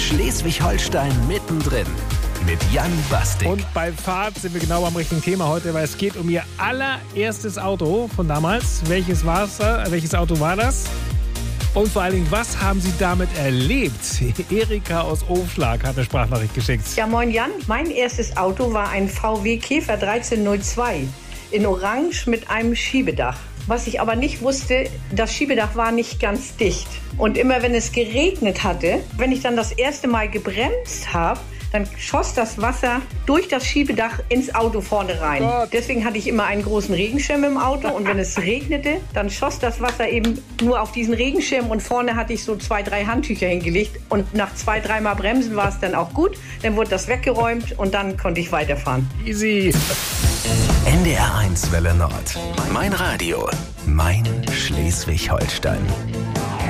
Schleswig-Holstein mittendrin mit Jan Bastik. Und bei Fahrt sind wir genau am richtigen Thema heute, weil es geht um ihr allererstes Auto von damals. Welches Auto war das? Und vor allen Dingen, was haben Sie damit erlebt? Erika aus Ofschlag hat eine Sprachnachricht geschickt. Ja, moin Jan. Mein erstes Auto war ein VW Käfer 1302 in Orange mit einem Schiebedach. Was ich aber nicht wusste, das Schiebedach war nicht ganz dicht. Und immer wenn es geregnet hatte, wenn ich dann das erste Mal gebremst habe, dann schoss das Wasser durch das Schiebedach ins Auto vorne rein. Gott. Deswegen hatte ich immer einen großen Regenschirm im Auto und wenn es regnete, dann schoss das Wasser eben nur auf diesen Regenschirm und vorne hatte ich so 2, 3 Handtücher hingelegt und nach 2, 3 Mal Bremsen war es dann auch gut. Dann wurde das weggeräumt und dann konnte ich weiterfahren. Easy. NDR 1 Welle Nord. Mein Radio. Mein Schleswig-Holstein.